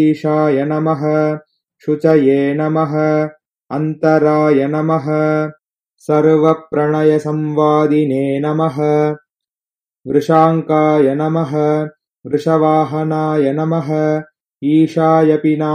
ईशाय नमः शुचये नमः अन्तराय नमः सर्वप्रणयसंवादिने नमः वृषाङ्काय नमः वृषवाहनाय नमः ईशाय पिना